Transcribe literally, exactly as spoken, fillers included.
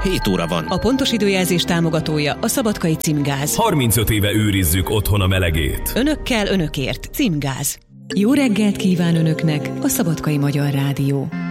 hét óra van. A pontos időjelzés támogatója a Szabadkai Címgáz. harmincöt éve őrizzük otthon a melegét. Önökkel, önökért. Címgáz. Jó reggelt kíván önöknek a Szabadkai Magyar Rádió.